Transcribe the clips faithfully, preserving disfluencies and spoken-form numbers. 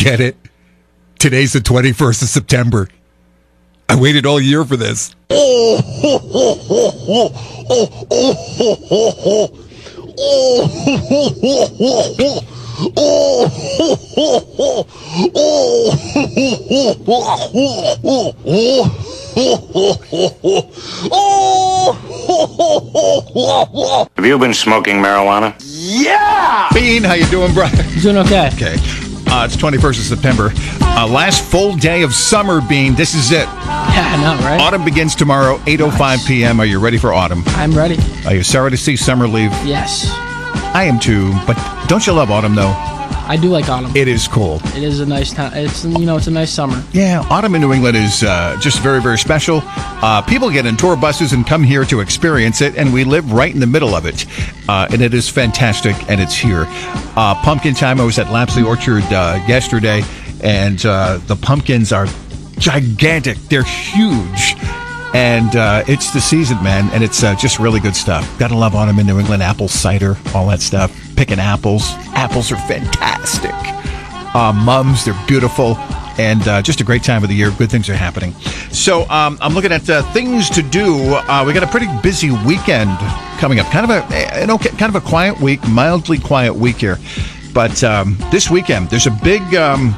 get it? Today's the twenty-first of September. I waited all year for this. Oh, ho, ho, ho, ho. Oh, oh, ho, ho, ho. Oh, ho, ho, ho, ho. Oh, ho, ho, ho. Oh, ho, ho, ho. Oh, have you been smoking marijuana? Yeah! Bean, how you doing, brother? Doing okay. Okay. Uh, it's twenty-first of September. Uh, last full day of summer, Bean. This is it. Yeah, I know, right? Autumn begins tomorrow, eight oh five p.m. Are you ready for autumn? I'm ready. Are you sorry to see summer leave? Yes. I am too, but don't you love autumn, though? I do like autumn. It is cold. It is a nice time. It's, you know, it's a nice summer. Yeah, autumn in New England is uh, just very, very special. Uh, people get in tour buses and come here to experience it, and we live right in the middle of it. Uh, and it is fantastic, and it's here. Uh, pumpkin time, I was at Lapsley Orchard uh, yesterday, and uh, the pumpkins are gigantic. They're huge. And uh, it's the season, man, and it's uh, just really good stuff. Gotta love autumn in New England. Apple cider, all that stuff. Picking apples. Apples are fantastic. Uh, mums, they're beautiful. And uh, just a great time of the year. Good things are happening. So um, I'm looking at uh, things to do. Uh, we got a pretty busy weekend coming up. Kind of a, you know, kind of a quiet week, mildly quiet week here. But um, this weekend, there's a big... Um,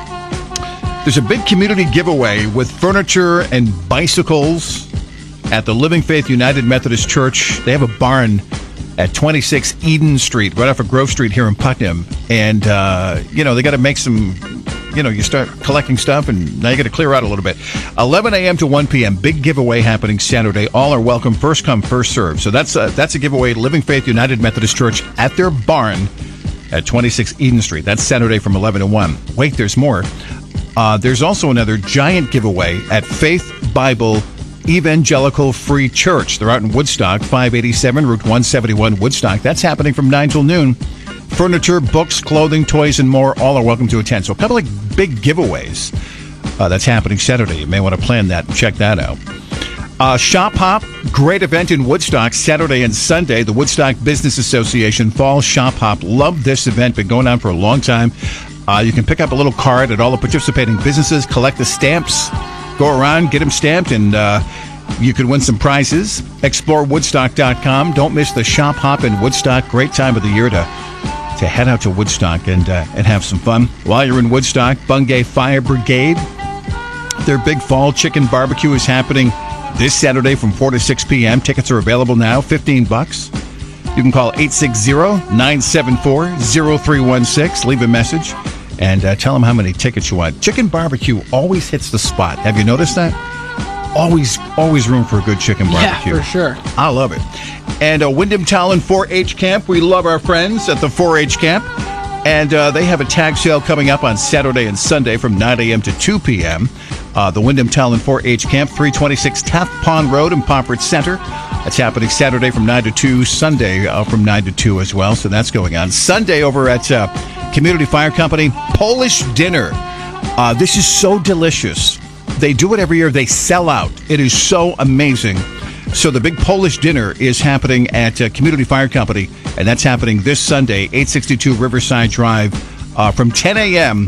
There's a big community giveaway with furniture and bicycles at the Living Faith United Methodist Church. They have a barn at twenty-six Eden Street, right off of Grove Street here in Putnam. And, uh, you know, they got to make some, you know, you start collecting stuff, and now you got to clear out a little bit. eleven a.m. to one p.m., big giveaway happening Saturday. All are welcome, first come, first serve. So that's a, that's a giveaway, Living Faith United Methodist Church at their barn at twenty-six Eden Street. That's Saturday from eleven to one. Wait, there's more. Uh, there's also another giant giveaway at Faith Bible Evangelical Free Church. They're out in Woodstock, five eighty-seven Route one seventy-one, Woodstock. That's happening from nine till noon. Furniture, books, clothing, toys, and more, all are welcome to attend. So a couple of big giveaways uh, that's happening Saturday. You may want to plan that and check that out. Uh, Shop Hop, great event in Woodstock, Saturday and Sunday. The Woodstock Business Association Fall Shop Hop. Love this event. Been going on for a long time. Uh, you can pick up a little card at all the participating businesses, collect the stamps, go around, get them stamped, and uh, you can win some prizes. explore woodstock dot com. Don't miss the Shop Hop in Woodstock. Great time of the year to to head out to Woodstock and uh, and have some fun. While you're in Woodstock, Bungay Fire Brigade, their big fall chicken barbecue is happening this Saturday from four to six p.m. Tickets are available now, fifteen bucks. You can call eight six zero, nine seven four, zero three one six. Leave a message and uh, tell them how many tickets you want. Chicken barbecue always hits the spot. Have you noticed that? Always, always room for a good chicken barbecue. Yeah, for sure. I love it. And uh, Wyndham Talon four H Camp. We love our friends at the four H Camp. And uh, they have a tag sale coming up on Saturday and Sunday from nine a.m. to two p.m. Uh, the Wyndham Talon four H Camp, three twenty-six Taft Pond Road in Pomfret Center. That's happening Saturday from nine to two, Sunday uh, from nine to two as well. So that's going on. Sunday over at uh, Community Fire Company, Polish dinner. Uh, this is so delicious. They do it every year. They sell out. It is so amazing. So the big Polish dinner is happening at uh, Community Fire Company, and that's happening this Sunday, eight sixty-two Riverside Drive, uh, from ten a.m.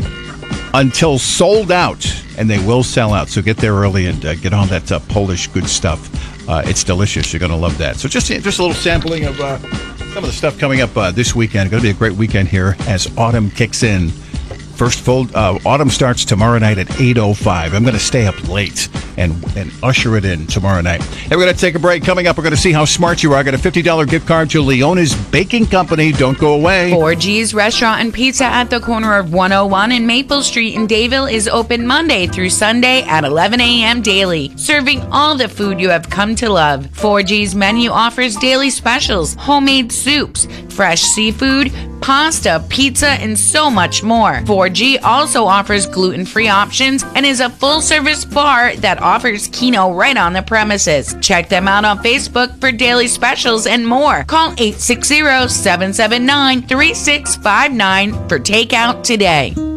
until sold out, and they will sell out. So get there early and uh, get all that uh, Polish good stuff. Uh, it's delicious. You're going to love that. So just, just a little sampling of uh, some of the stuff coming up uh, this weekend. Going to be a great weekend here as autumn kicks in. First full uh, autumn starts tomorrow night at eight oh five. I'm going to stay up late and and usher it in tomorrow night. Hey, we're going to take a break. Coming up, we're going to see how smart you are. I got a fifty dollars gift card to Leona's Baking Company. Don't go away. four G's Restaurant and Pizza at the corner of one oh one and Maple Street in Dayville is open Monday through Sunday at eleven a.m. daily, serving all the food you have come to love. four G's menu offers daily specials, homemade soups, fresh seafood, pasta, pizza, and so much more. four G also offers gluten-free options and is a full-service bar that offers Keno right on the premises. Check them out on Facebook for daily specials and more. Call eight six zero, seven seven nine, three six five nine for takeout today.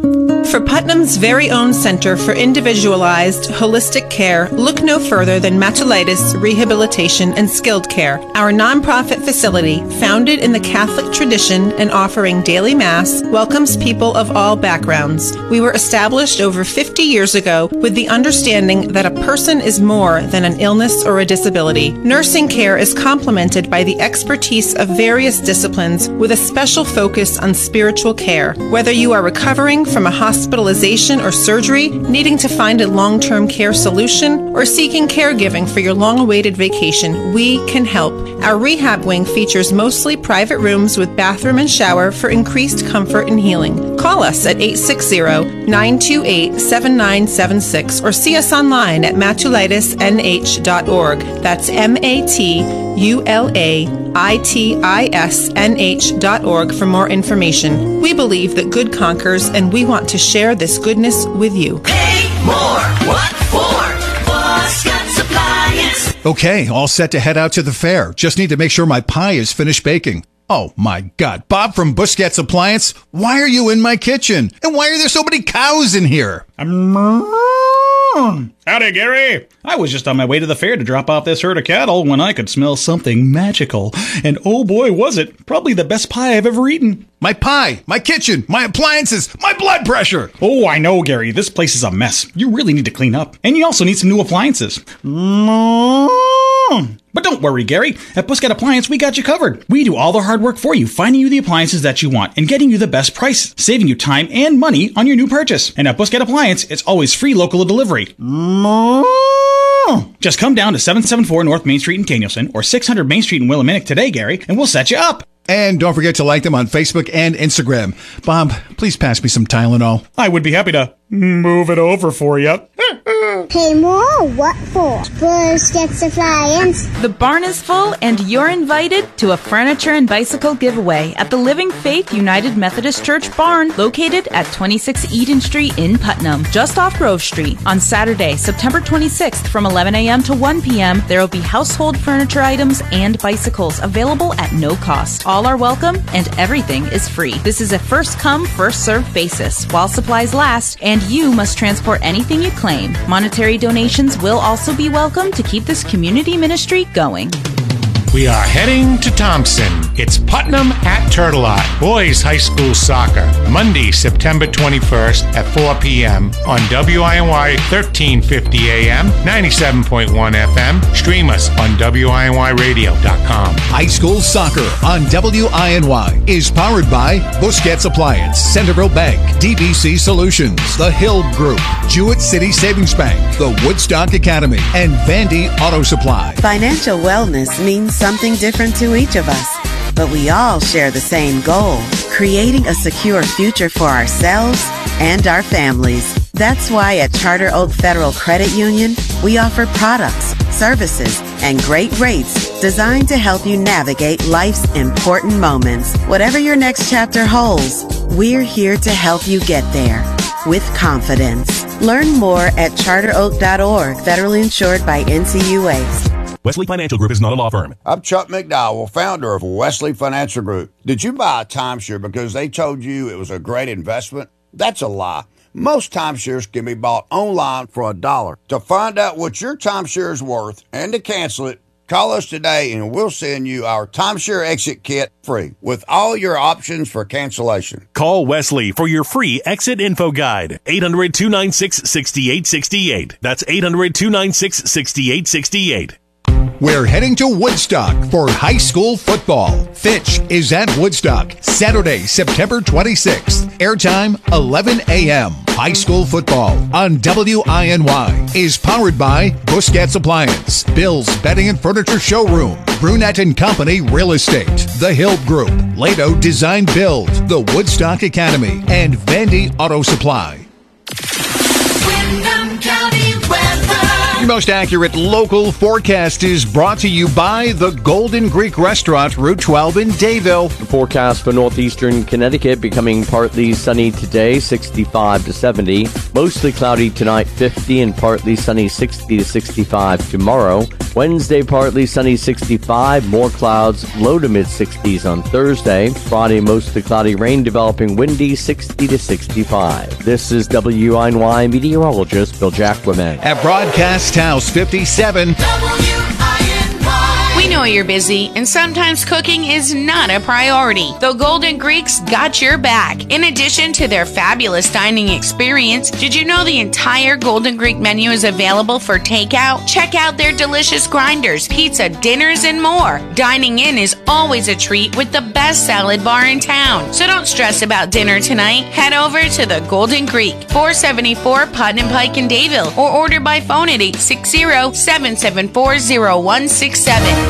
For Putnam's very own Center for Individualized Holistic Care, look no further than Matulitis Rehabilitation and Skilled Care. Our nonprofit facility, founded in the Catholic tradition and offering daily Mass, welcomes people of all backgrounds. We were established over fifty years ago with the understanding that a person is more than an illness or a disability. Nursing care is complemented by the expertise of various disciplines with a special focus on spiritual care. Whether you are recovering from a hospitalization or surgery, needing to find a long-term care solution, or seeking caregiving for your long-awaited vacation, we can help. Our rehab wing features mostly private rooms with bathroom and shower for increased comfort and healing. Call us at eight six zero, nine two eight, seven nine seven six or see us online at matulitis n h dot org. That's M A T U L A I T I S N H dot org for more information. We believe that good conquers, and we want to share this goodness with you. Pay more. What for? Buscat's Appliance. Okay, all set to head out to the fair. Just need to make sure my pie is finished baking. Oh my God, Bob from Buscat's Appliance, why are you in my kitchen? And why are there so many cows in here? Howdy, Gary. I was just on my way to the fair to drop off this herd of cattle when I could smell something magical. And oh boy, was it. Probably the best pie I've ever eaten. My pie, my kitchen, my appliances, my blood pressure. Oh, I know, Gary. This place is a mess. You really need to clean up. And you also need some new appliances. But don't worry, Gary. At Buscat Appliance, we got you covered. We do all the hard work for you, finding you the appliances that you want and getting you the best price, saving you time and money on your new purchase. And at Buscat Appliance, it's always free local delivery. Just come down to seven seventy-four North Main Street in Danielson or six hundred Main Street in Willimantic today, Gary, and we'll set you up. And don't forget to like them on Facebook and Instagram. Bob, please pass me some Tylenol. I would be happy to move it over for you. Pay more? What for? Buscat's Appliance. The barn is full, and you're invited to a furniture and bicycle giveaway at the Living Faith United Methodist Church barn, located at twenty-six Eden Street in Putnam, just off Grove Street. On Saturday, September twenty-sixth, from eleven a.m. to one p.m., there will be household furniture items and bicycles available at no cost. All are welcome, and everything is free. This is a first-come, first-served basis while supplies last, and you must transport anything you claim. Monetary donations will also be welcome to keep this community ministry going. We are heading to Thompson. It's Putnam at Turtle Eye. Boys High School Soccer. Monday, September twenty-first at four p.m. on W I N Y thirteen fifty A M, ninety-seven point one F M. Stream us on W I N Y radio dot com. High School Soccer on W I N Y is powered by Buscat's Appliance, Centerville Bank, D B C Solutions, The Hill Group, Jewett City Savings Bank, the Woodstock Academy, and Vandy Auto Supply. Financial wellness means something different to each of us, but we all share the same goal, creating a secure future for ourselves and our families. That's why at Charter Oak Federal Credit Union, we offer products, services, and great rates designed to help you navigate life's important moments. Whatever your next chapter holds, we're here to help you get there with confidence. Learn more at charter oak dot org, federally insured by N C U A. Wesley Financial Group is not a law firm. I'm Chuck McDowell, founder of Wesley Financial Group. Did you buy a timeshare because they told you it was a great investment? That's a lie. Most timeshares can be bought online for a dollar. To find out what your timeshare is worth and to cancel it, call us today and we'll send you our timeshare exit kit free with all your options for cancellation. Call Wesley for your free exit info guide. eight hundred, two nine six, six eight six eight. That's eight hundred, two nine six, six eight six eight. We're heading to Woodstock for high school football. Fitch is at Woodstock, Saturday, September twenty-sixth. Airtime, eleven a.m. High school football on W I N Y is powered by Buscat's Appliance, Bill's Bedding and Furniture Showroom, Brunette and Company Real Estate, The Hill Group, Lato Design Build, the Woodstock Academy, and Vandy Auto Supply. Windham County weather. The most accurate local forecast is brought to you by the Golden Greek Restaurant, Route twelve in Dayville. The forecast for northeastern Connecticut becoming partly sunny today, sixty-five to seventy. Mostly cloudy tonight, fifty, and partly sunny, sixty to sixty-five tomorrow. Wednesday, partly sunny, sixty-five. More clouds, low to mid-sixties on Thursday. Friday, mostly cloudy, rain developing, windy, sixty to sixty-five. This is W I N Y meteorologist Bill Jacquemin. At Broadcast House fifty-seven. We know you're busy, and sometimes cooking is not a priority. The Golden Greeks got your back. In addition to their fabulous dining experience, did you know the entire Golden Greek menu is available for takeout? Check out their delicious grinders, pizza, dinners, and more. Dining in is always a treat with the best salad bar in town. So don't stress about dinner tonight. Head over to the Golden Greek, four seventy-four Putnam Pike in Dayville, or order by phone at eight six zero, seven seven four, zero one six seven.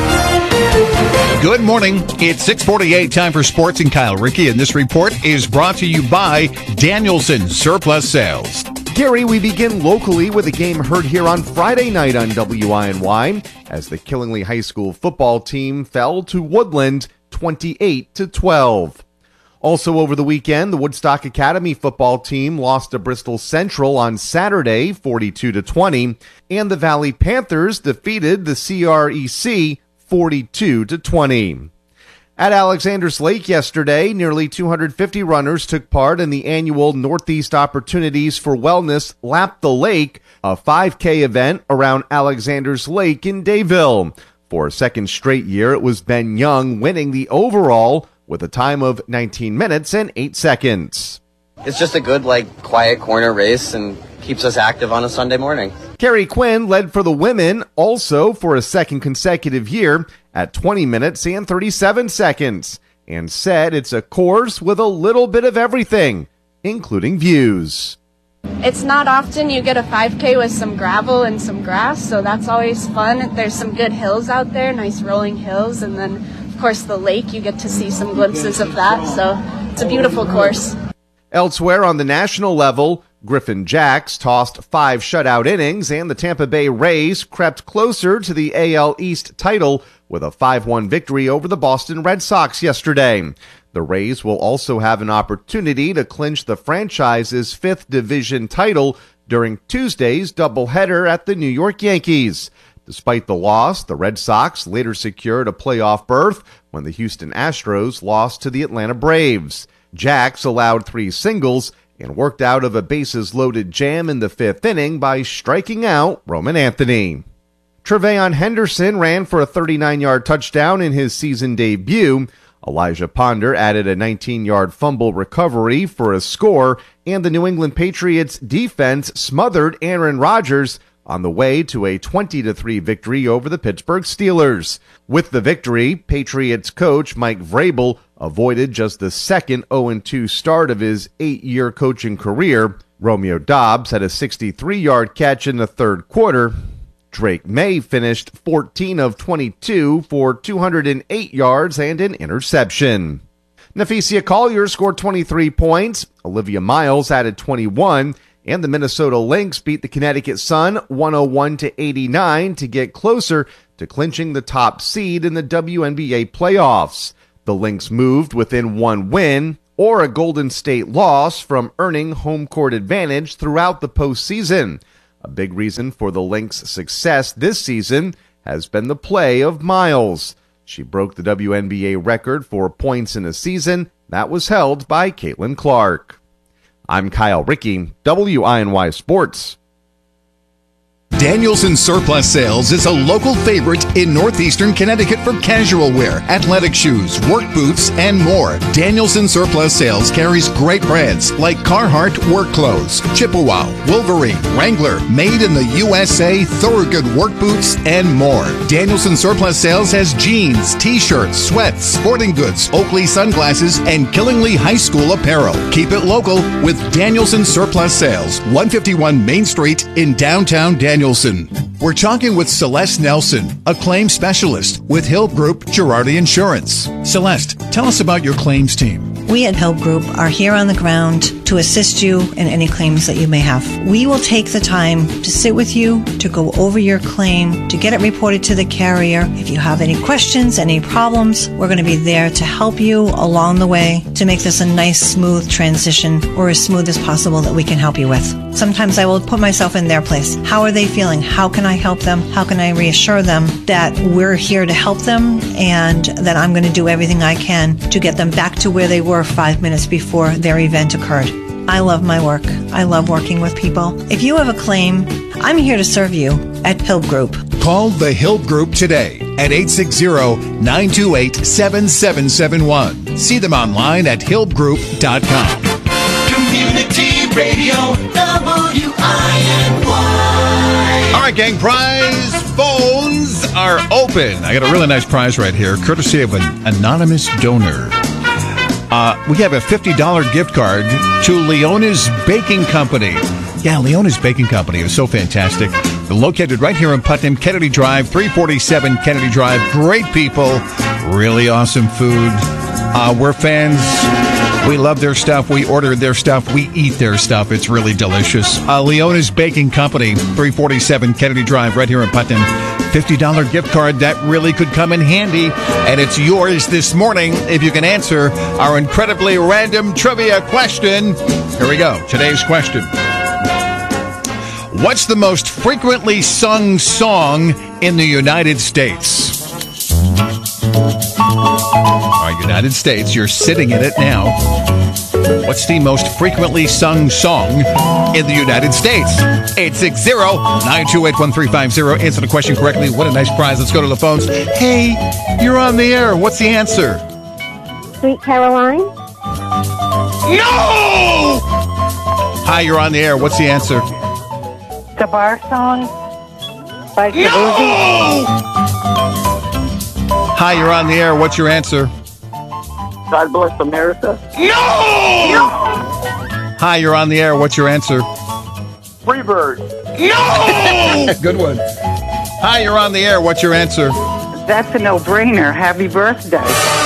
Good morning. It's six forty-eight, time for sports, and Kyle Rickey, and this report is brought to you by Danielson Surplus Sales. Gary, we begin locally with a game heard here on Friday night on W I N Y as the Killingley High School football team fell to Woodland twenty-eight to twelve. Also over the weekend, the Woodstock Academy football team lost to Bristol Central on Saturday forty-two to twenty, and the Valley Panthers defeated the C R E C forty-two to twenty. At Alexander's Lake yesterday, nearly two hundred fifty runners took part in the annual Northeast Opportunities for Wellness Lap the Lake, a five K event around Alexander's Lake in Dayville. For a second straight year, it was Ben Young winning the overall with a time of nineteen minutes and eight seconds. It's just a good, like, quiet corner race and keeps us active on a Sunday morning. Carrie Quinn led for the women also for a second consecutive year at twenty minutes and thirty-seven seconds, and said it's a course with a little bit of everything, including views. It's not often you get a five K with some gravel and some grass, so that's always fun. There's some good hills out there, nice rolling hills, and then, of course, the lake, you get to see some glimpses of that, so it's a beautiful course. Elsewhere on the national level, Griffin Jacks tossed five shutout innings, and the Tampa Bay Rays crept closer to the A L East title with a five one victory over the Boston Red Sox yesterday. The Rays will also have an opportunity to clinch the franchise's fifth division title during Tuesday's doubleheader at the New York Yankees. Despite the loss, the Red Sox later secured a playoff berth when the Houston Astros lost to the Atlanta Braves. Jacks allowed three singles and worked out of a bases-loaded jam in the fifth inning by striking out Roman Anthony. Treveon Henderson ran for a thirty-nine-yard touchdown in his season debut. Elijah Ponder added a nineteen-yard fumble recovery for a score, and the New England Patriots defense smothered Aaron Rodgers on the way to a twenty to three victory over the Pittsburgh Steelers. With the victory, Patriots coach Mike Vrabel avoided just the second oh and two start of his eight-year coaching career. Romeo Doubs had a sixty-three-yard catch in the third quarter. Drake May finished fourteen of twenty-two for two hundred eight yards and an interception. Nephesia Collier scored twenty-three points. Olivia Miles added twenty-one. And the Minnesota Lynx beat the Connecticut Sun one oh one to eighty-nine to get closer to clinching the top seed in the W N B A playoffs. The Lynx moved within one win or a Golden State loss from earning home court advantage throughout the postseason. A big reason for the Lynx' success this season has been the play of Miles. She broke the W N B A record for points in a season that was held by Caitlin Clark. I'm Kyle Rickey, W I N Y Sports. Danielson Surplus Sales is a local favorite in northeastern Connecticut for casual wear, athletic shoes, work boots, and more. Danielson Surplus Sales carries great brands like Carhartt work clothes, Chippewa, Wolverine, Wrangler, made in the U S A, Thorogood work boots, and more. Danielson Surplus Sales has jeans, t-shirts, sweats, sporting goods, Oakley sunglasses, and Killingley High School apparel. Keep it local with Danielson Surplus Sales, one fifty-one Main Street in downtown Danielson. We're talking with Celeste Nelson, a claims specialist with Hill Group Girardi Insurance. Celeste, tell us about your claims team. We at Help Group are here on the ground to assist you in any claims that you may have. We will take the time to sit with you, to go over your claim, to get it reported to the carrier. If you have any questions, any problems, we're going to be there to help you along the way to make this a nice, smooth transition, or as smooth as possible that we can help you with. Sometimes I will put myself in their place. How are they feeling? How can I help them? How can I reassure them that we're here to help them and that I'm going to do everything I can to get them back to where they were five minutes before their event occurred. I love my work. I love working with people. If you have a claim, I'm here to serve you at Hill Group. Call the Hill Group today at eight six zero, nine two eight, seven seven seven one. See them online at hill group dot com. Community Radio, W I N Y. All right, gang, prize phones are open. I got a really nice prize right here, courtesy of an anonymous donor. Uh, we have a fifty dollars gift card to Leona's Baking Company. Yeah, Leona's Baking Company is so fantastic. They're located right here in Putnam, Kennedy Drive, three forty-seven Kennedy Drive. Great people, really awesome food. Uh, we're fans. We love their stuff. We order their stuff. We eat their stuff. It's really delicious. Uh, Leona's Baking Company, three forty-seven Kennedy Drive, right here in Putnam. fifty dollars gift card that really could come in handy, and it's yours this morning if you can answer our incredibly random trivia question. Here we go. Today's question. What's the most frequently sung song in the United States? All right, United States, you're sitting in it now. What's the most frequently sung song in the United States? eight six zero, nine two eight, one three five zero. Answer the question correctly. What a nice prize. Let's go to the phones. Hey, you're on the air. What's the answer? Sweet Caroline? No! Hi, you're on the air. What's the answer? The Bar Song by No! Hi, you're on the air. What's your answer? God Bless America. No! Hi, you're on the air. What's your answer? Freebird. No! Good one. Hi, you're on the air. What's your answer? That's a no-brainer. Happy birthday.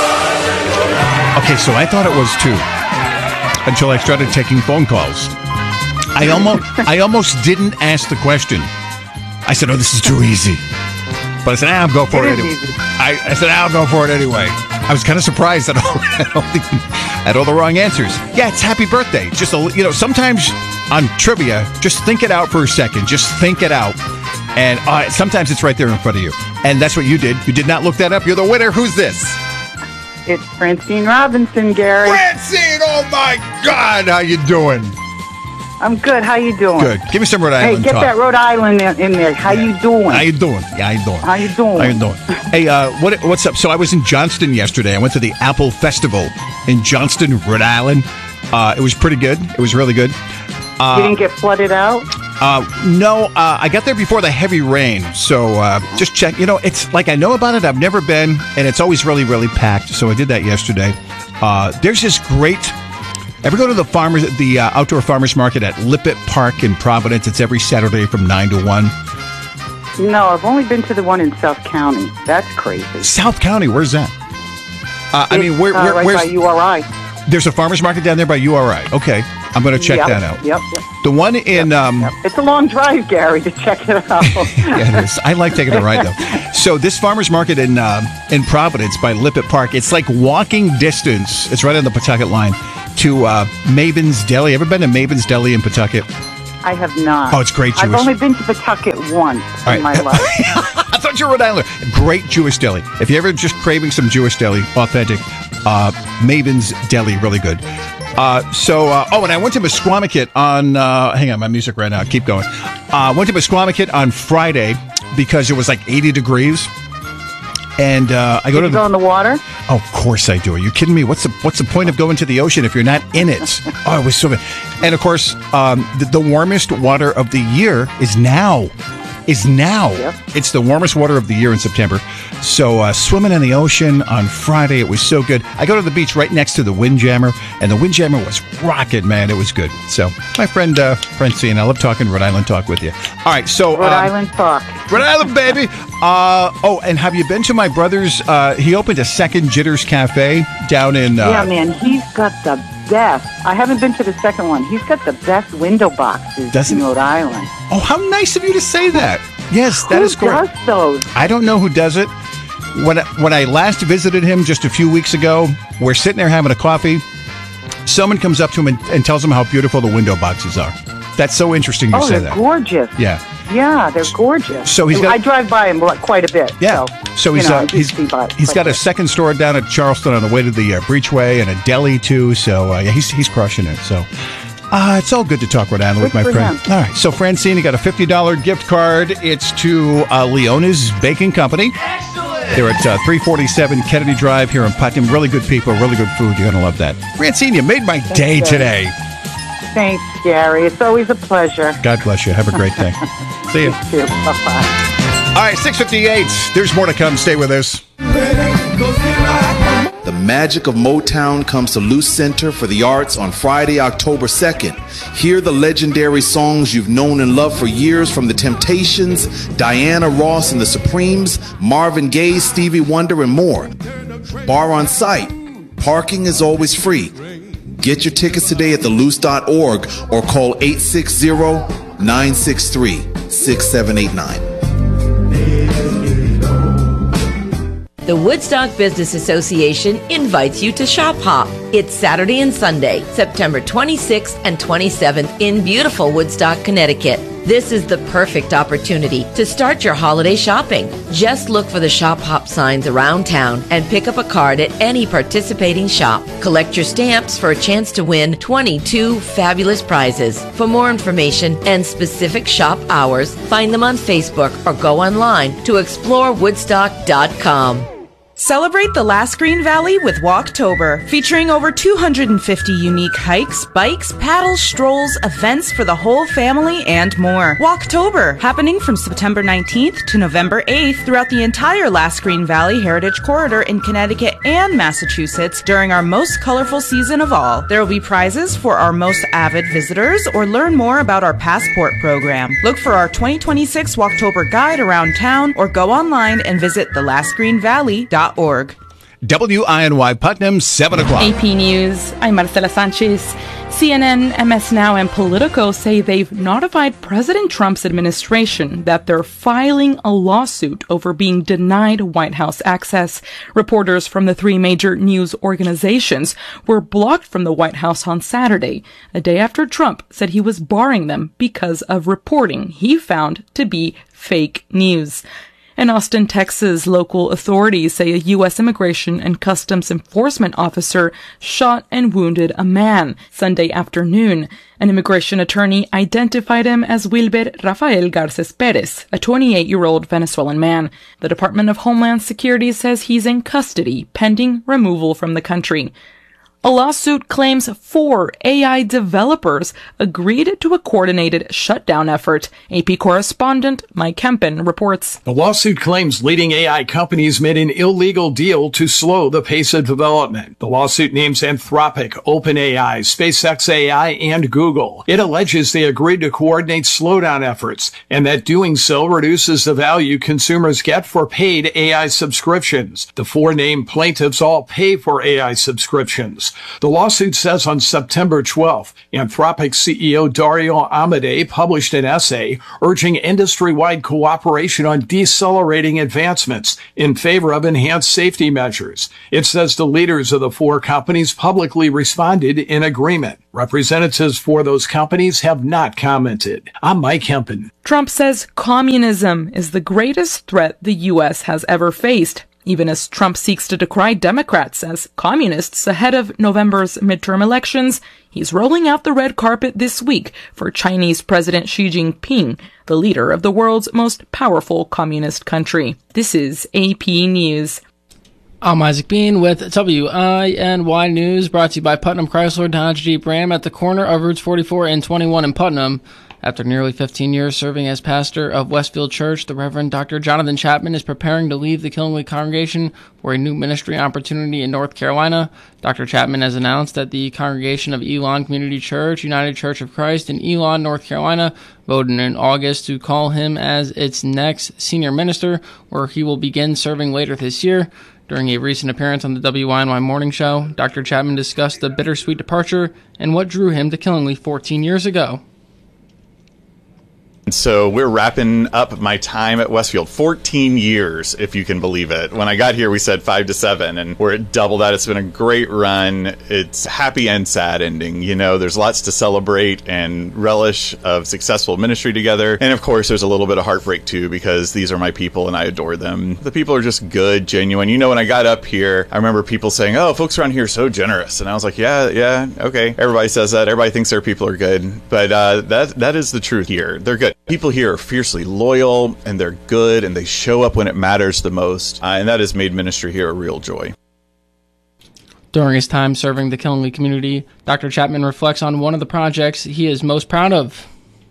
Okay, so I thought it was two until I started taking phone calls. I almost, I almost didn't ask the question. I said, "Oh, this is too easy." But I said, "I'll go for it, It is anyway." easy. I, I said, "I'll go for it anyway." I was kind of surprised at all, at all, the, at all the wrong answers. Yeah, it's happy birthday. Just a, you know, sometimes on trivia, just think it out for a second. Just think it out, and uh, sometimes it's right there in front of you. And that's what you did. You did not look that up. You're the winner. Who's this? It's Francine Robinson, Gary. Francine, oh my God, how you doing? I'm good. How you doing? Good. Give me some Rhode Hey, Island get talk. that Rhode Island in, in there. How you doing? How you doing? Yeah, how you doing? How you doing? How you doing? Hey, uh, what what's up? So I was in Johnston yesterday. I went to the Apple Festival in Johnston, Rhode Island. Uh, it was pretty good. It was really good. Uh, you didn't get flooded out? Uh, no, uh, I got there before the heavy rain. So uh, just check. You know, it's like I know about it. I've never been, and it's always really, really packed. So I did that yesterday. Uh, there's this great. Ever go to the farmers, the uh, outdoor farmers market at Lippet Park in Providence? It's every Saturday from nine to one. No, I've only been to the one in South County. That's crazy. South County, where's that? Uh, I mean, where, uh, where, right where's by U R I? There's a farmers market down there by U R I. Okay, I'm going to check Yep, that out. Yep, yep. The one in um, It's a long drive, Gary, to check it out. yeah, it is. I like taking a ride though. So this farmers market in uh, in Providence by Lippet Park, it's like walking distance. It's right on the Pawtucket line to uh, Maven's Deli. Ever been to Maven's Deli in Pawtucket? I have not. Oh, it's great I've Jewish. only been to Pawtucket once All in right. my life. I thought you were Rhode Islander. Great Jewish deli. If you're ever just craving some Jewish deli, authentic, uh, Maven's Deli, really good. Uh, so, uh, oh, and I went to Mesquamaket on, uh, hang on, my music right now. Keep going. Uh, went to Mesquamaket on Friday because it was like eighty degrees. And uh, I go Did to you the, go in the water? Oh, of course I do. Are you kidding me? What's the what's the point of going to the ocean if you're not in it? Oh, it was so good. And of course, um, the, the warmest water of the year is now. Is now. Yep. It's the warmest water of the year in September. So uh, swimming in the ocean on Friday, it was so good. I go to the beach right next to the Windjammer, and the Windjammer was rocking, man. It was good. So my friend uh, Francine, I love talking Rhode Island talk with you. All right, so Rhode um, Island talk. Rhode Island, baby. Uh, oh, and have you been to my brother's? Uh, he opened a second Jitters Cafe down in. Uh, Yeah, man, he's got the best. I haven't been to the second one. He's got the best window boxes Doesn't- in Rhode Island. Oh, how nice of you to say that. Yes, that Who is correct. does those? I don't know who does it. When when I last visited him just a few weeks ago, we're sitting there having a coffee. Someone comes up to him and, and tells him how beautiful the window boxes are. That's so interesting you Oh, say they're that. gorgeous. Yeah. Yeah, they're gorgeous. So he's got- I drive by him like, quite a bit. Yeah. So, So you he's know, uh, I do he's see by- he's quite got a a bit. second store down at Charleston on the way to the uh, Breachway and a deli too. So uh, yeah, he's he's crushing it. So uh, it's all good to talk Rhode Island with Good my for friend. him. All right. So Francine, you got a fifty dollars gift card. It's to uh, Leona's Baking Company. They're at uh, three forty-seven Kennedy Drive here in Putnam. Really good people, really good food. You're gonna love that. Francine, you made my day Gary. today. Thanks, Gary. It's always a pleasure. God bless you. Have a great day. See you. You too. Bye-bye. All right, six fifty-eight. There's more to come. Stay with us. The magic of Motown comes to Luce Center for the Arts on Friday, October second. Hear the legendary songs you've known and loved for years from The Temptations, Diana Ross and the Supremes, Marvin Gaye, Stevie Wonder, and more. Bar on site. Parking is always free. Get your tickets today at the luce dot org or call eight six zero, nine six three, six seven eight nine. The Woodstock Business Association invites you to Shop Hop. It's Saturday and Sunday, September twenty-sixth and twenty-seventh in beautiful Woodstock, Connecticut. This is the perfect opportunity to start your holiday shopping. Just look for the Shop Hop signs around town and pick up a card at any participating shop. Collect your stamps for a chance to win twenty-two fabulous prizes. For more information and specific shop hours, find them on Facebook or go online to explore woodstock dot com. Celebrate the Last Green Valley with Walktober, featuring over two hundred fifty unique hikes, bikes, paddles, strolls, events for the whole family, and more. Walktober, happening from September nineteenth to November eighth throughout the entire Last Green Valley Heritage Corridor in Connecticut and Massachusetts during our most colorful season of all. There will be prizes for our most avid visitors, or learn more about our Passport program. Look for our twenty twenty-six Walktober guide around town, or go online and visit the last green valley dot org. W I N Y Putnam, seven o'clock. A P News, I'm Marcela Sanchez. C N N, M S Now, and Politico say they've notified President Trump's administration that they're filing a lawsuit over being denied White House access. Reporters from the three major news organizations were blocked from the White House on Saturday, a day after Trump said he was barring them because of reporting he found to be fake news. In Austin, Texas, local authorities say a U S Immigration and Customs Enforcement officer shot and wounded a man Sunday afternoon. An immigration attorney identified him as Wilber Rafael Garces Perez, a twenty-eight-year-old Venezuelan man. The Department of Homeland Security says he's in custody, pending removal from the country. A lawsuit claims four A I developers agreed to a coordinated shutdown effort. A P correspondent Mike Kempen reports. The lawsuit claims leading A I companies made an illegal deal to slow the pace of development. The lawsuit names Anthropic, OpenAI, SpaceX A I, and Google. It alleges they agreed to coordinate slowdown efforts, and that doing so reduces the value consumers get for paid A I subscriptions. The four named plaintiffs all pay for A I subscriptions. The lawsuit says on September twelfth, Anthropic C E O Dario Amodei published an essay urging industry-wide cooperation on decelerating advancements in favor of enhanced safety measures. It says the leaders of the four companies publicly responded in agreement. Representatives for those companies have not commented. I'm Mike Hempen. Trump says communism is the greatest threat the U S has ever faced, even as Trump seeks to decry Democrats as communists ahead of November's midterm elections. He's rolling out the red carpet this week for Chinese President Xi Jinping, the leader of the world's most powerful communist country. This is A P News. I'm Isaac Bean with W I N Y News, brought to you by Putnam Chrysler Dodge Jeep Ram at the corner of Routes forty-four and twenty-one in Putnam. After nearly fifteen years serving as pastor of Westfield Church, the Reverend Doctor Jonathan Chapman is preparing to leave the Killingly congregation for a new ministry opportunity in North Carolina. Doctor Chapman has announced that the congregation of Elon Community Church, United Church of Christ in Elon, North Carolina, voted in August to call him as its next senior minister, where he will begin serving later this year. During a recent appearance on the W I N Y Morning Show, Doctor Chapman discussed the bittersweet departure and what drew him to Killingly fourteen years ago. So we're wrapping up my time at Westfield. fourteen years, if you can believe it. When I got here, we said five to seven, and we're at double that. It's been a great run. It's happy and sad ending. You know, there's lots to celebrate and relish of successful ministry together. And of course, there's a little bit of heartbreak too, because these are my people and I adore them. The people are just good, genuine. You know, when I got up here, I remember people saying, oh, folks around here are so generous. And I was like, yeah, yeah, okay. Everybody says that. Everybody thinks their people are good. But uh, that that is the truth here. They're good. People here are fiercely loyal, and they're good, and they show up when it matters the most, uh, and that has made ministry here a real joy. During his time serving the Killingly community, Doctor Chapman reflects on one of the projects he is most proud of.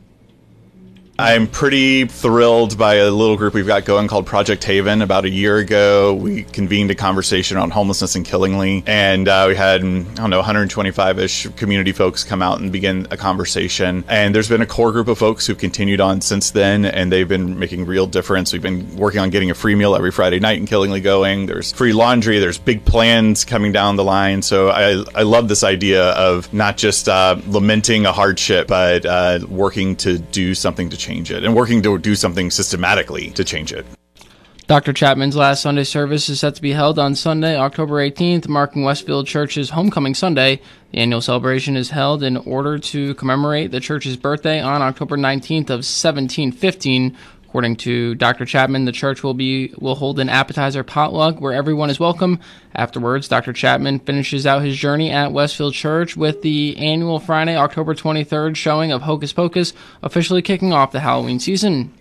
I'm pretty thrilled by a little group we've got going called Project Haven. About a year ago, we convened a conversation on homelessness in Killingly, and uh, we had, I don't know, one hundred twenty-five-ish community folks come out and begin a conversation. And there's been a core group of folks who've continued on since then, and they've been making real difference. We've been working on getting a free meal every Friday night in Killingly going. There's free laundry. There's big plans coming down the line. So I, I love this idea of not just uh, lamenting a hardship, but uh, working to do something to change it, and working to do something systematically to change it. Doctor Chapman's last Sunday service is set to be held on Sunday, October eighteenth, marking Westfield Church's Homecoming Sunday. The annual celebration is held in order to commemorate the church's birthday on October nineteenth of seventeen fifteen. According to Doctor Chapman, the church will be will hold an appetizer potluck where everyone is welcome. Afterwards, Doctor Chapman finishes out his journey at Westfield Church with the annual Friday, October twenty-third showing of Hocus Pocus, officially kicking off the Halloween season.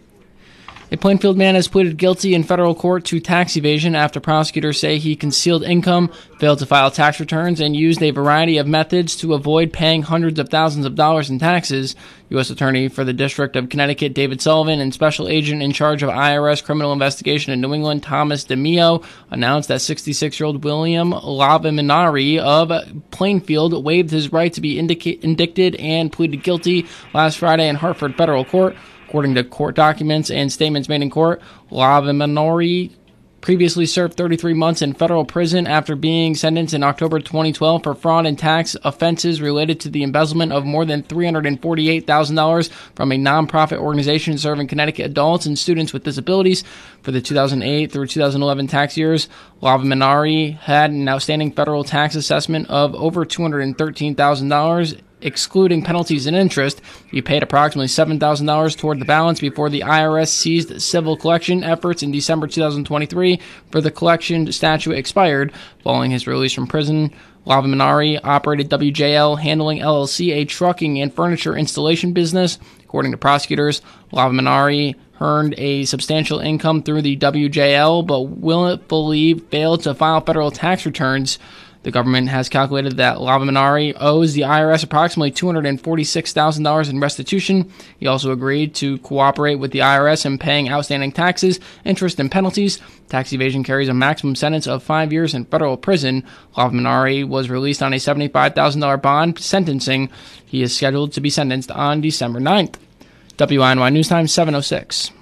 A Plainfield man has pleaded guilty in federal court to tax evasion after prosecutors say he concealed income, failed to file tax returns, and used a variety of methods to avoid paying hundreds of thousands of dollars in taxes. U S Attorney for the District of Connecticut David Sullivan and Special Agent in charge of I R S Criminal Investigation in New England Thomas DeMio announced that sixty-six-year-old William Laviminari of Plainfield waived his right to be indica- indicted and pleaded guilty last Friday in Hartford federal court. According to court documents and statements made in court, Laviminari previously served thirty-three months in federal prison after being sentenced in October twenty twelve for fraud and tax offenses related to the embezzlement of more than three hundred forty-eight thousand dollars from a nonprofit organization serving Connecticut adults and students with disabilities. For the two thousand eight through two thousand eleven tax years, Laviminari had an outstanding federal tax assessment of over two hundred thirteen thousand dollars. Excluding penalties and interest. He paid approximately seven thousand dollars toward the balance before the I R S ceased civil collection efforts in December two thousand twenty-three, for the collection statute expired. Following his release from prison, Laviminari operated W J L Handling L L C, a trucking and furniture installation business. According to prosecutors, Laviminari earned a substantial income through the W J L, but willfully failed to file federal tax returns. The government has calculated that Laviminari owes the I R S approximately two hundred forty-six thousand dollars in restitution. He also agreed to cooperate with the I R S in paying outstanding taxes, interest, and penalties. Tax evasion carries a maximum sentence of five years in federal prison. Laviminari was released on a seventy-five thousand dollars bond sentencing. He is scheduled to be sentenced on December ninth. W I N Y News Time, seven oh six.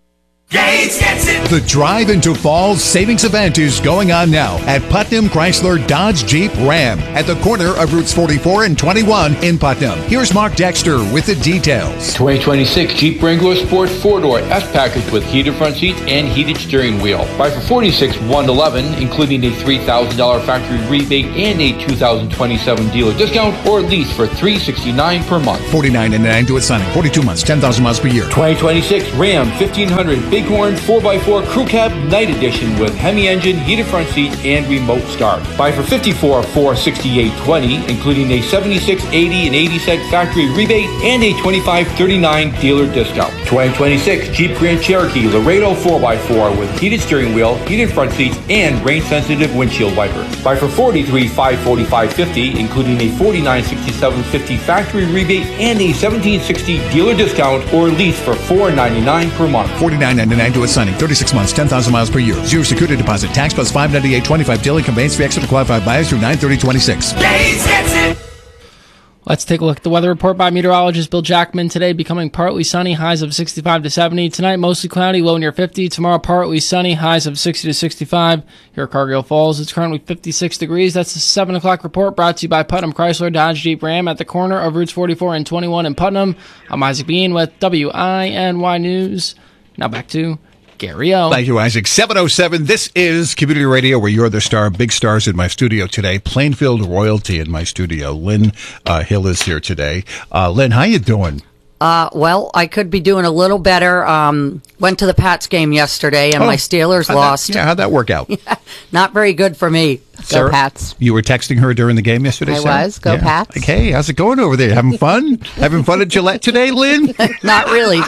Gates gets it. The Drive into Falls savings event is going on now at Putnam Chrysler Dodge Jeep Ram at the corner of Routes forty-four and twenty-one in Putnam. Here's Mark Dexter with the details. twenty twenty-six Jeep Wrangler Sport four-door S-Package with heated front seats and heated steering wheel. Buy for forty-six thousand one hundred eleven dollars, including a three thousand dollars factory rebate and a two thousand twenty-seven dealer discount, or lease for three hundred sixty-nine dollars per month. forty-nine ninety-nine to its signing. forty-two months, ten thousand miles per year. twenty twenty-six Ram fifteen hundred Bighorn four by four fifty-four Crew Cab Night Edition with Hemi engine, heated front seat, and remote start. Buy for fifty-four four sixty-eight twenty, including a seventy-six eighty and eighty cent factory rebate and a twenty-five thirty-nine dealer discount. twenty twenty-six Jeep Grand Cherokee Laredo four by four with heated steering wheel, heated front seats, and rain-sensitive windshield wipers. Buy for forty-three five forty-five fifty, including a forty-nine sixty-seven fifty factory rebate and a seventeen sixty dealer discount, or lease for four ninety-nine per month. forty-nine ninety-nine to a signing, thirty-six months, ten thousand miles per year. Zero security deposit, tax plus five ninety-eight twenty-five daily conveyance fee extra to qualified buyers through nine thirty twenty-six. Gates gets it. Let's take a look at the weather report by meteorologist Bill Jackman. Today, becoming partly sunny, highs of sixty-five to seventy. Tonight, mostly cloudy, low near fifty. Tomorrow, partly sunny, highs of sixty to sixty-five. Here at Cargill Falls, it's currently fifty-six degrees. That's the seven o'clock report brought to you by Putnam Chrysler Dodge Jeep Ram at the corner of Routes forty-four and twenty-one in Putnam. I'm Isaac Bean with W I N Y News. Now back to Gary O. Thank you, Isaac. seven oh seven. This is Community Radio, where you're the star. Big stars in my studio today. Plainfield royalty in my studio. Lynn uh, Hill is here today. Uh, Lynn, how you doing? Uh, well, I could be doing a little better. Um, went to the Pats game yesterday, and Oh, my Steelers how'd that- lost. yeah, how'd that work out? Not very good for me. Sarah, Pats. You were texting her during the game yesterday, I Sarah? was. Go Pats. Like, hey, how's it going over there? Having fun? Having fun at Gillette today, Lynn? Not really.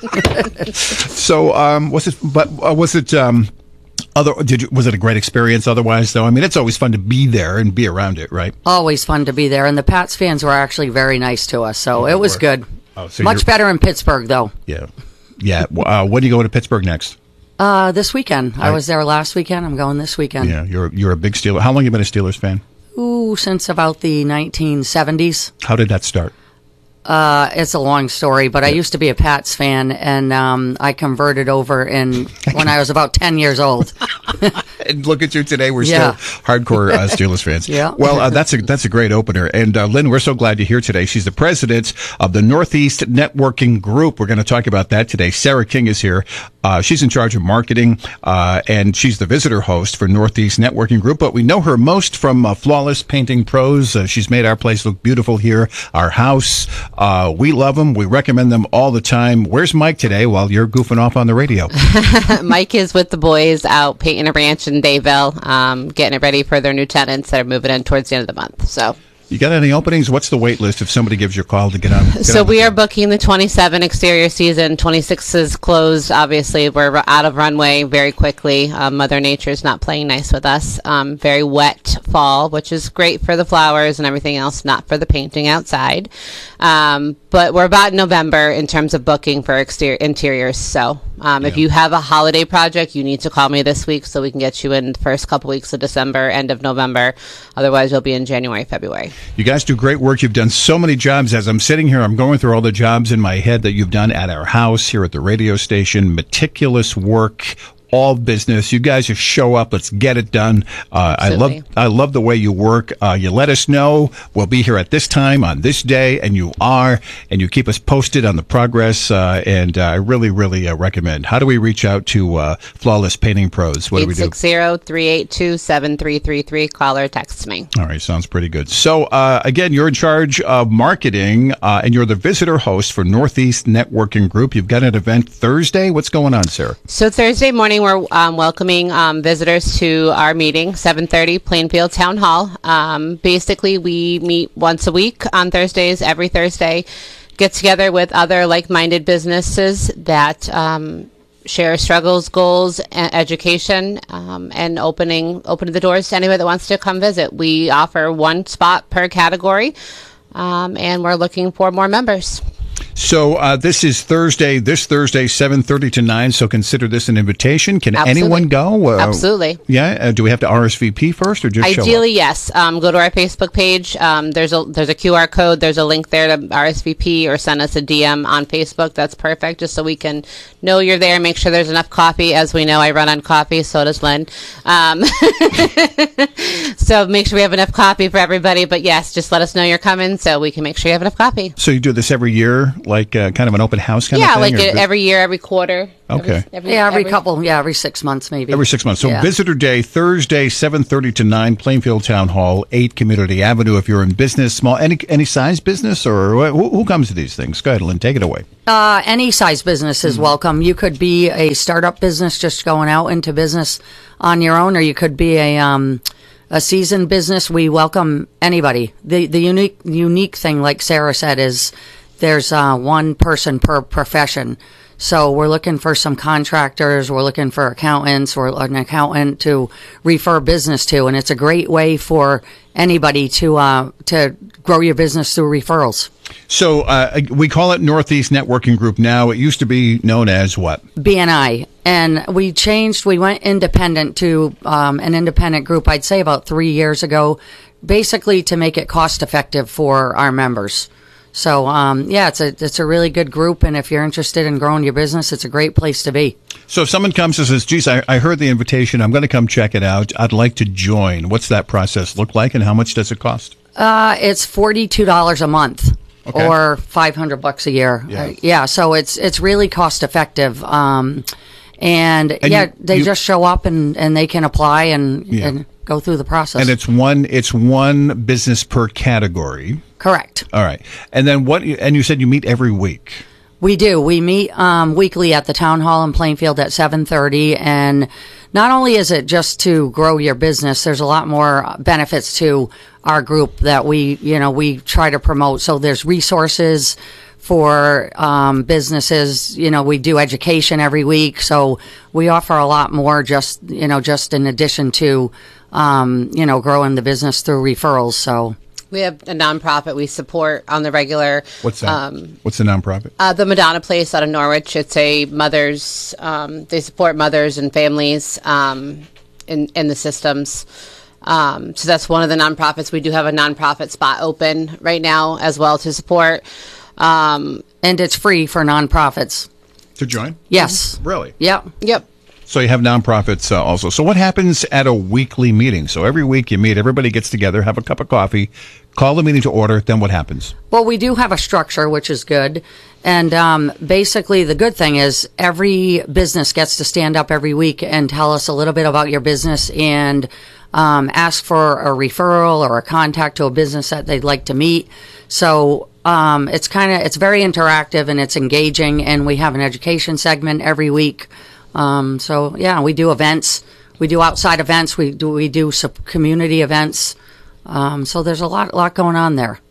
So, um, was it? But uh, was it? Um, other? Did you? Was it a great experience? Otherwise, though, I mean, it's always fun to be there and be around it, right? Always fun to be there, and the Pats fans were actually very nice to us, so it was were. good. Oh, so Much you're- better in Pittsburgh, though. Yeah, yeah. Uh, when do you go to Pittsburgh next? Uh, this weekend. I Right. was there last weekend. I'm going this weekend. Yeah, you're you're a big Steeler. How long have you been a Steelers fan? Ooh, since about the nineteen seventies. How did that start? Uh, it's a long story, but I used to be a Pats fan, and um, I converted over in when I was about ten years old. And look at you today. We're Yeah. still hardcore uh, Steelers fans. Yeah. Well, uh, that's a that's a great opener. And uh, Lynn, we're so glad you're here today. She's the president of the Northeast Networking Group. We're going to talk about that today. Sarah King is here. Uh, she's in charge of marketing, uh, and she's the visitor host for Northeast Networking Group. But we know her most from uh, Flawless Painting Pros. Uh, she's made our place look beautiful here, our house. Uh, we love them. We recommend them all the time. Where's Mike today while you're goofing off on the radio? Mike is with the boys out painting a ranch in Dayville, um, getting it ready for their new tenants that are moving in towards the end of the month. So. You got any openings? What's the wait list if somebody gives you a call to get on? Get So on the we are booking the twenty-seven exterior season. twenty-six is closed. Obviously, we're out of runway very quickly. Um, Mother Nature is not playing nice with us. Um, very wet fall, which is great for the flowers and everything else, not for the painting outside. Um, but we're about November in terms of booking for exterior interiors. So um, if you have a holiday project, you need to call me this week so we can get you in the first couple weeks of December, end of November. Otherwise, you'll be in January, February. You guys do great work. You've done so many jobs. As I'm sitting here, I'm going through all the jobs in my head that you've done at our house, here at the radio station. Meticulous work, all business. You guys just show up. Let's get it done. Uh, I love, I love the way you work. Uh, you let us know we'll be here at this time on this day, and you are, and you keep us posted on the progress. Uh, and uh, I really, really uh, recommend. How do we reach out to uh, Flawless Painting Pros? What do we do? eight six zero, three eight two, seven three three three. Call or text me. All right, sounds pretty good. So, uh, again, you're in charge of marketing, uh, and you're the visitor host for Northeast Networking Group. You've got an event Thursday. What's going on, Sarah? So Thursday morning, we're um, welcoming um, visitors to our meeting, seven thirty, Plainfield Town Hall. Um, basically, we meet once a week on Thursdays, every Thursday, get together with other like-minded businesses that um, share struggles, goals, e- education, um, and opening opening the doors to anybody that wants to come visit. We offer one spot per category, um, and we're looking for more members. So uh, this is Thursday, this Thursday, seven thirty to nine, so consider this an invitation. Can Absolutely. anyone go? Uh, Absolutely. Yeah? Uh, do we have to R S V P first or just show up? Ideally, yes. Um, go to our Facebook page. Um, there's a there's a Q R code. There's a link there to R S V P or send us a D M on Facebook. That's perfect, just so we can know you're there. Make sure there's enough coffee. As we know, I run on coffee. So does Lynn. Um, so make sure we have enough coffee for everybody. But yes, just let us know you're coming so we can make sure you have enough coffee. So you do this every year, like uh, kind of an open house kind yeah, of thing? like or- a, every year, every quarter. Okay. Every, every, yeah, every, every couple, yeah, every six months maybe. Every six months. So Yeah. Visitor Day, Thursday, seven thirty to nine, Plainfield Town Hall, eight Community Avenue. If you're in business, small, any any size business, or wh- who, who comes to these things? Go ahead, Lynn, take it away. Uh, any size business is welcome. You could be a startup business just going out into business on your own, or you could be a um, a seasoned business. We welcome anybody. The the unique unique thing, like Sarah said, is there's uh, one person per profession. So we're looking for some contractors. We're looking for accountants or an accountant to refer business to, and it's a great way for anybody to uh, to grow your business through referrals. So uh, we call it Northeast Networking Group now. It used to be known as what? B N I. And we changed, we went independent to um, an independent group, I'd say about three years ago, basically to make it cost effective for our members. So, um, yeah, it's a it's a really good group, and if you're interested in growing your business, it's a great place to be. So if someone comes and says, geez, I, I heard the invitation. I'm going to come check it out. I'd like to join. What's that process look like, and how much does it cost? Uh, it's forty-two dollars a month. Okay. Or five hundred bucks a year. Yeah. Uh, yeah, so it's it's really cost effective. Um, and, And yeah, you- they you- just show up and, and they can apply and, Yeah. and go through the process. And it's one it's one business per category. Correct. All right. And then what? And you said you meet every week. We do. We meet um, weekly at the town hall in Plainfield at seven thirty, and not only is it just to grow your business, there's a lot more benefits to our group that we, you know, we try to promote. So there's resources for um, businesses. You know, we do education every week, so we offer a lot more. Just you know, just in addition to um, you know, growing the business through referrals. So. We have a nonprofit we support on the regular. What's that? Um, What's the nonprofit? Uh, the Madonna Place out of Norwich. It's a mothers. Um, they support mothers and families um, in in the systems. Um, so that's one of the nonprofits. We do have a nonprofit spot open right now as well to support. Um, and it's free for nonprofits to join. Yes. Really? Yep. Yep. So you have nonprofits uh, also. So what happens at a weekly meeting? So every week you meet, everybody gets together, have a cup of coffee, call the meeting to order. Then what happens? Well, we do have a structure, which is good. And um, basically, the good thing is every business gets to stand up every week and tell us a little bit about your business and um, ask for a referral or a contact to a business that they'd like to meet. So um, it's kind of it's very interactive and it's engaging. And we have an education segment every week. Um, so yeah, we do events. We do outside events. We do we do some community events. Um, so there's a lot lot going on there.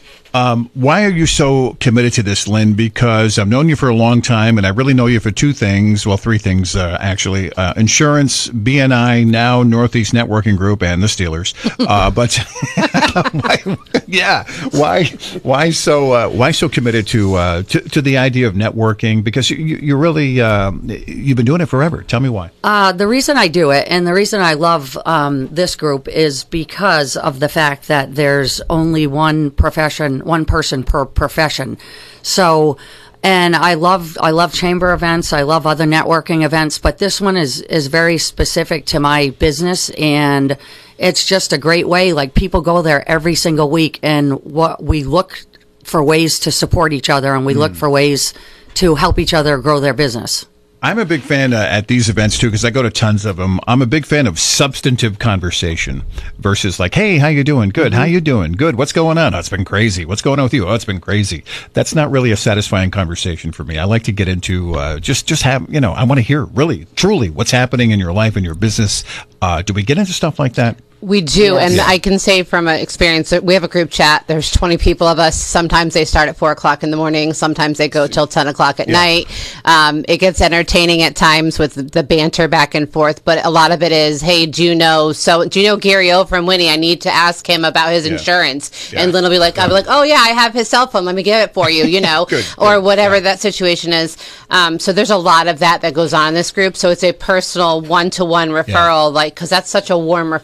Um, why are you so committed to this, Lynn? Because I've known you for a long time, and I really know you for two things. Well, three things, uh, actually. Uh, insurance, B N I, now Northeast Networking Group, and the Steelers. Uh, but, why, yeah, why why so uh, why so committed to, uh, to to the idea of networking? Because you, you you really, uh, you've been doing it forever. Tell me why. Uh, the reason I do it, and the reason I love um, this group, is because of the fact that there's only one profession, one person per profession. So, and I love I love chamber events. I love other networking events, but this one is is very specific to my business, and it's just a great way. Like, people go there every single week, and what we look for ways to support each other, and we mm. look for ways to help each other grow their business. I'm a big fan uh, at these events, too, because I go to tons of them. I'm a big fan of substantive conversation versus like, hey, how you doing? Good. Mm-hmm. How you doing? Good. What's going on? Oh, it's been crazy. What's going on with you? Oh, it's been crazy. That's not really a satisfying conversation for me. I like to get into uh, just, just have, you know, I want to hear really, truly what's happening in your life and your business. Uh, do we get into stuff like that? We do, Yes. and Yeah. I can say from an experience that we have a group chat. There's twenty people of us. Sometimes they start at four o'clock in the morning. Sometimes they go till ten o'clock at Yeah. night. Um, it gets entertaining at times with the, the banter back and forth. But a lot of it is, hey, do you know? So do you know Gary O from Winnie? I need to ask him about his Yeah. insurance. Yeah. And Lynn will be like, I'll be like, oh yeah, I have his cell phone. Let me get it for you. You know, Good, or good. whatever that situation is. Um, so there's a lot of that that goes on in this group. So it's a personal one-to-one referral, like, because that's such a warm referral that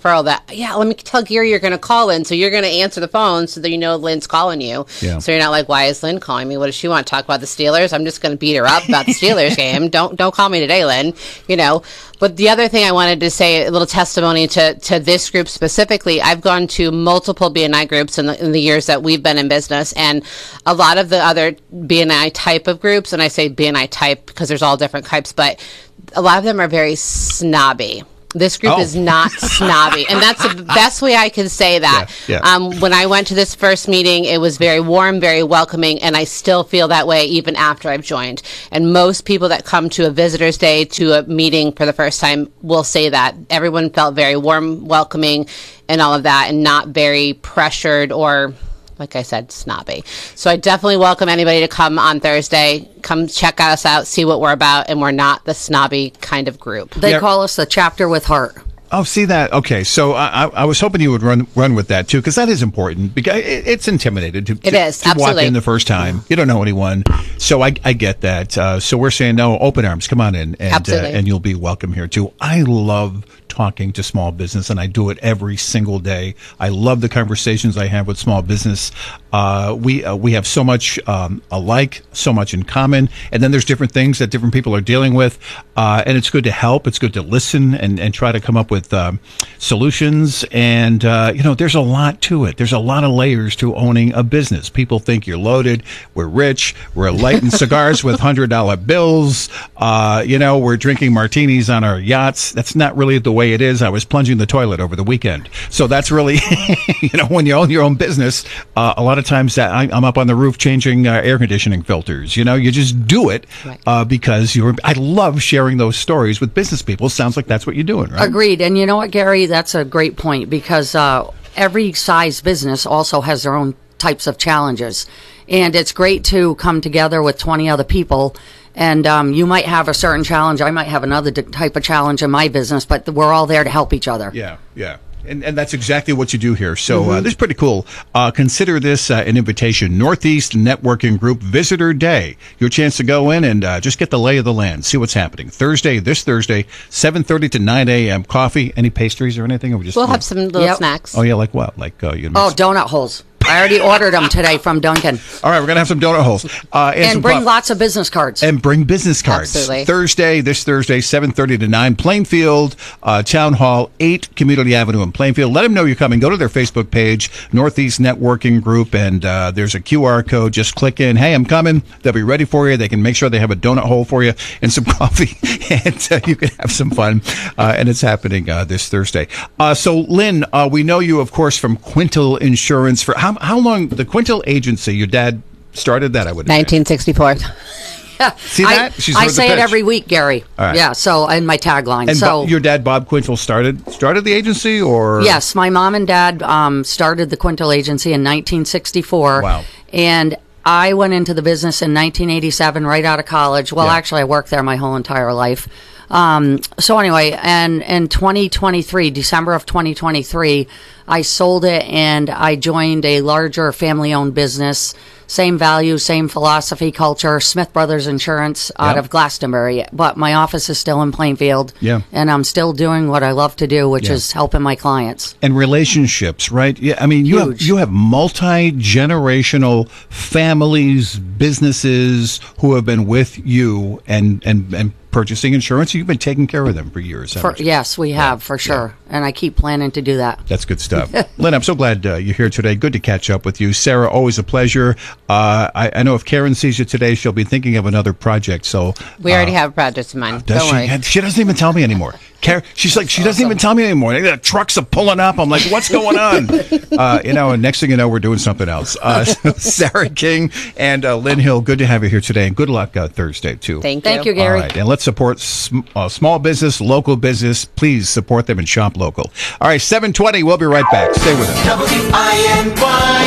yeah, let me tell Gary you're going to call in. So you're going to answer the phone so that you know Lynn's calling you. Yeah. So you're not like, why is Lynn calling me? What does she want to talk about the Steelers? I'm just going to beat her up about the Steelers game. Don't don't call me today, Lynn. You know. But the other thing I wanted to say, a little testimony to, to this group specifically, I've gone to multiple B N I groups in the, in the years that we've been in business, and a lot of the other B N I type of groups, and I say B N I type because there's all different types, but a lot of them are very snobby. This group Oh. is not snobby, and that's the best way I can say that. Yeah, yeah. Um, when I went to this first meeting, it was very warm, very welcoming, and I still feel that way even after I've joined. And most people that come to a visitor's day, to a meeting for the first time, will say that. Everyone felt very warm, welcoming, and all of that, and not very pressured or, like I said, snobby. So I definitely welcome anybody to come on Thursday. Come check us out, see what we're about, and we're not the snobby kind of group. They Yeah. call us the chapter with heart. Oh, see that? Okay, so I, I, I was hoping you would run run with that too, because that is important. Because it, it's intimidated to, It to, is, to walk absolutely. in the first time. You don't know anyone, so I, I get that. Uh, so we're saying no, open arms. Come on in, and uh, Absolutely. and you'll be welcome here too. I love talking to small business, and I do it every single day. I love the conversations I have with small business. Uh, we uh, we have so much um, alike, so much in common, and then there's different things that different people are dealing with, uh, and it's good to help. It's good to listen and, and try to come up with um, solutions. And uh, you know, there's a lot to it. There's a lot of layers to owning a business. People think you're loaded. We're rich. We're lighting cigars with hundred dollar bills. Uh, you know, we're drinking martinis on our yachts. That's not really the way it is. I was plunging the toilet over the weekend. So that's really, you know, when you own your own business, uh, a lot of times that I, I'm up on the roof changing uh, air conditioning filters. You know, you just do it uh, because you're, I love sharing those stories with business people. Sounds like that's what you're doing, right? Agreed. And you know what, Gary? That's a great point, because uh, every size business also has their own types of challenges. And it's great to come together with twenty other people. And um, you might have a certain challenge. I might have another d- type of challenge in my business, but we're all there to help each other. Yeah, yeah. And, and that's exactly what you do here. So uh, Mhm. this is pretty cool. Uh, consider this uh, an invitation. Northeast Networking Group Visitor Day. Your chance to go in and uh, just get the lay of the land. See what's happening. Thursday, this Thursday, seven thirty to nine a.m. Coffee. Any pastries or anything? Or we just We'll have some little Yep. snacks. Oh, yeah, like what? Like uh, you Oh, donut holes. I already ordered them today from Duncan. All right, we're going to have some donut holes. Uh, and And some bring coffee. lots of business cards. And bring business cards. Absolutely. Thursday, this Thursday, seven thirty to nine, Plainfield, uh, Town Hall, eight Community Avenue in Plainfield. Let them know you're coming. Go to their Facebook page, Northeast Networking Group, and uh, there's a Q R code. Just click in. Hey, I'm coming. They'll be ready for you. They can make sure they have a donut hole for you and some coffee, and uh, you can have some fun. Uh, and it's happening uh, this Thursday. Uh, so, Lynn, uh, we know you, of course, from Quintal Insurance. For how, how long? The Quintal Agency, your dad started that, I would imagine. nineteen sixty-four. Yeah. See I, that? She's I heard the say it pitch. every week, Gary. All right. Yeah, so, and my tagline. And so, Bo- your dad, Bob Quintal, started started the agency, or yes, my mom and dad um, started the Quintal Agency in nineteen sixty-four. Wow. And I went into the business in nineteen eighty-seven, right out of college. Well, Yeah. actually, I worked there my whole entire life. Um, so anyway, and in twenty twenty-three, December of twenty twenty-three, I sold it and I joined a larger family-owned business. Same values, same philosophy, culture, Smith Brothers Insurance out Yep. of Glastonbury. But my office is still in Plainfield. Yeah. And I'm still doing what I love to do, which Yeah. is helping my clients. and relationships, right? Yeah, I mean, you have you have multi generational families, businesses who have been with you and and and purchasing insurance. You've been taking care of them for years. For, haven't you? yes, we have, for sure. And I keep planning to do that. That's good stuff. Lynn, I'm so glad uh, you're here today. Good to catch up with you. Sarah, always a pleasure. Uh, I, I know if Karen sees you today, she'll be thinking of another project. So We already uh, have projects in mind. Does Don't she? worry. She doesn't even tell me anymore. Karen, she's like, she doesn't even tell me anymore. The trucks are pulling up. I'm like, what's going on? uh, you know, and next thing you know, we're doing something else. Uh, Sarah King and uh, Lynn Hill, good to have you here today, and good luck uh, Thursday too. Thank Thank you, Gary. All right, and let's support sm- uh, small business, local business. Please support them and shop local. All right, seven twenty. We'll be right back. Stay with us. W I N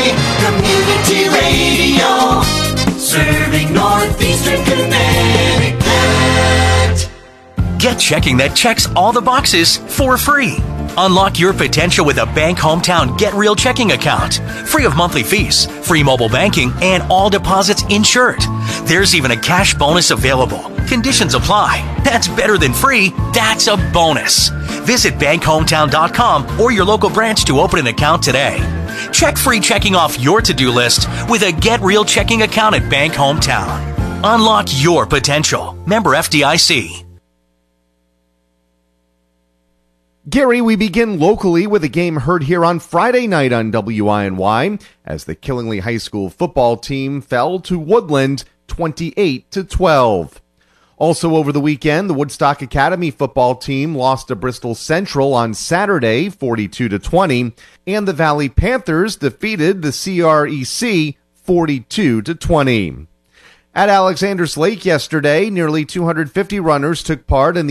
Y Community Radio, serving Northeastern Connecticut. Get checking that checks all the boxes for free. Unlock your potential with a Bank Hometown Get Real checking account. Free of monthly fees, free mobile banking, and all deposits insured. There's even a cash bonus available. Conditions apply. That's better than free. That's a bonus. Visit bank hometown dot com or your local branch to open an account today. Check free checking off your to-do list with a Get Real checking account at Bank Hometown. Unlock your potential. Member F D I C. Gary, we begin locally with a game heard here on Friday night on W I N Y as the Killingly High School football team fell to Woodland twenty-eight to twelve. Also over the weekend, the Woodstock Academy football team lost to Bristol Central on Saturday forty-two to twenty, and the Valley Panthers defeated the C R E C forty-two to twenty. At Alexander's Lake yesterday, nearly two hundred fifty runners took part in the